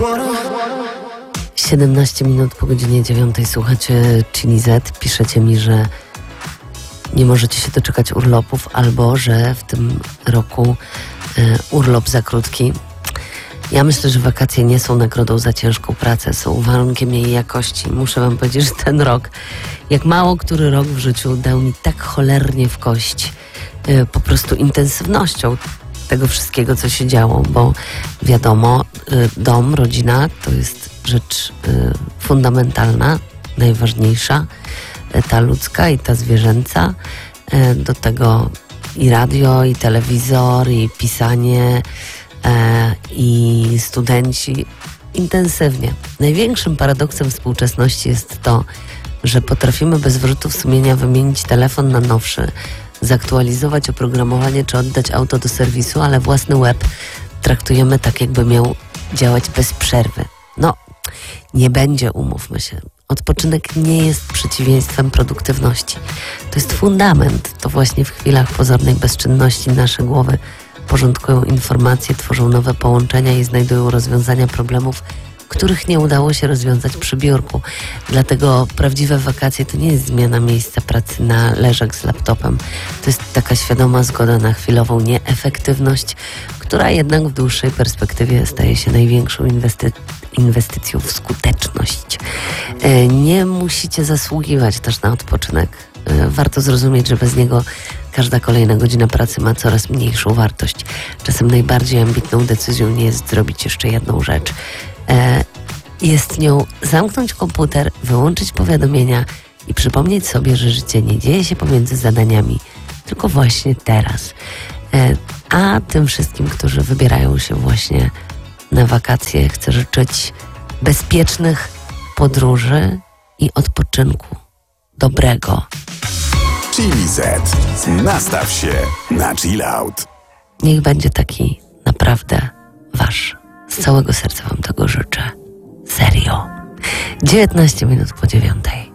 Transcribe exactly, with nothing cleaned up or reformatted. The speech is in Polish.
siedemnaście minut po godzinie dziewiątej słuchacie Chili Z. Piszecie mi, że nie możecie się doczekać urlopów albo, że w tym roku y, urlop za krótki. Ja myślę, że wakacje nie są nagrodą za ciężką pracę, są warunkiem jej jakości. Muszę wam powiedzieć, że ten rok, jak mało który rok w życiu, dał mi tak cholernie w kość y, po prostu intensywnością tego wszystkiego, co się działo, bo wiadomo, y, dom, rodzina to jest rzecz y, fundamentalna, najważniejsza, y, ta ludzka i ta zwierzęca. Y, do tego i radio, i telewizor, i pisanie, y, i studenci. Intensywnie. Największym paradoksem współczesności jest to, że potrafimy bez wyrzutów sumienia wymienić telefon na nowszy, zaktualizować oprogramowanie czy oddać auto do serwisu, ale własny web traktujemy tak, jakby miał działać bez przerwy. No, nie będzie, umówmy się. Odpoczynek nie jest przeciwieństwem produktywności. To jest fundament. To właśnie w chwilach pozornej bezczynności nasze głowy porządkują informacje, tworzą nowe połączenia i znajdują rozwiązania problemów, których nie udało się rozwiązać przy biurku. Dlatego prawdziwe wakacje to nie jest zmiana miejsca pracy na leżak z laptopem. To jest taka świadoma zgoda na chwilową nieefektywność, która jednak w dłuższej perspektywie staje się największą inwesty- inwestycją w skuteczność. E, nie musicie zasługiwać też na odpoczynek. E, warto zrozumieć, że bez niego każda kolejna godzina pracy ma coraz mniejszą wartość. Czasem najbardziej ambitną decyzją nie jest zrobić jeszcze jedną rzecz. E, jest nią zamknąć komputer, wyłączyć powiadomienia i przypomnieć sobie, że życie nie dzieje się pomiędzy zadaniami, tylko właśnie teraz. E, a tym wszystkim, którzy wybierają się właśnie na wakacje, chcę życzyć bezpiecznych podróży i odpoczynku. Dobrego. Chili Z. Nastaw się na chill out. Niech będzie taki naprawdę wasz. Z całego serca wam tego życzę. Serio. dziewiętnaście minut po dziewiątej.